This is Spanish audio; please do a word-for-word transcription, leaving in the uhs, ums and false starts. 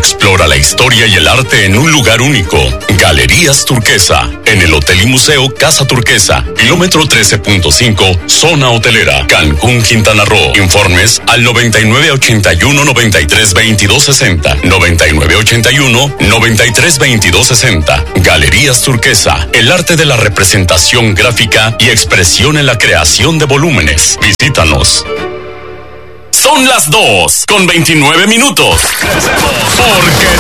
Explora la historia y el arte en un lugar único. Galerías Turquesa, en el Hotel y Museo Casa Turquesa, kilómetro trece punto cinco, zona hotelera, Cancún, Quintana Roo. Informes al noventa y nueve ochenta y uno noventa y tres veintidós sesenta, noventa y nueve ochenta y uno noventa y tres veintidós sesenta. Galerías Turquesa, el arte de la representación gráfica y expresión en la creación de volúmenes. Visítanos. Son las dos con veintinueve minutos. Porque